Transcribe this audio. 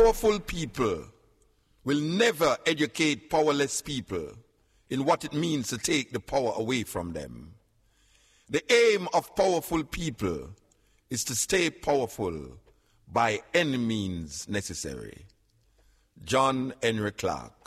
Powerful people will never educate powerless people in what it means to take the power away from them. The aim of powerful people is to stay powerful by any means necessary. John Henry Clark.